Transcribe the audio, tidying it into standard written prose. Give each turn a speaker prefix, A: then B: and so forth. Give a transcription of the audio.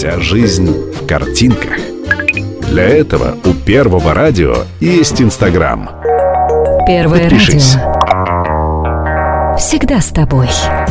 A: Вся жизнь в картинках. Для этого у Первого радио есть Инстаграм.
B: Первое
A: Подпишись.
B: радио. Всегда с тобой.